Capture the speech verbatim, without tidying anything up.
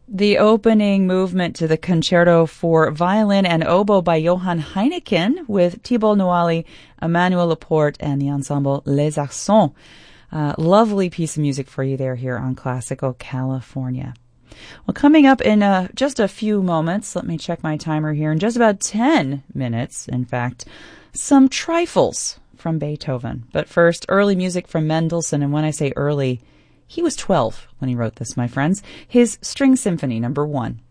The opening movement to the Concerto for Violin and Oboe by Johann Heineken with Thibault Noalli, Emmanuel Laporte, and the ensemble Les Accents. Uh, lovely piece of music for you there here on Classical California. Well, coming up in uh, just a few moments, let me check my timer here, in just about ten minutes, in fact, some trifles from Beethoven. But first, early music from Mendelssohn, and when I say early, he was twelve when he wrote this, my friends. His String Symphony number one.